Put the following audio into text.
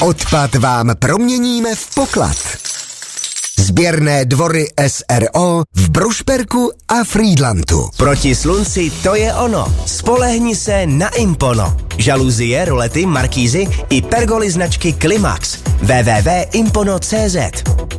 Odpad vám proměníme v poklad. Sběrné dvory SRO v Brušperku a Frýdlantu. Proti slunci to je ono. Spolehni se na Impono. Žaluzie, rolety, markízy i pergoly značky Klimax. www.impono.cz